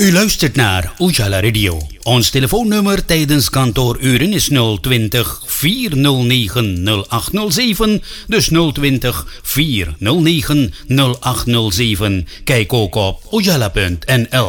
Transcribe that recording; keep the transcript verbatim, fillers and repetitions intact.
U luistert naar Ujala Radio. Ons telefoonnummer tijdens kantooruren is nul twintig, vier nul negen, nul acht nul zeven. Dus nul twintig, vier nul negen, nul acht nul zeven. Kijk ook op ujala punt n l.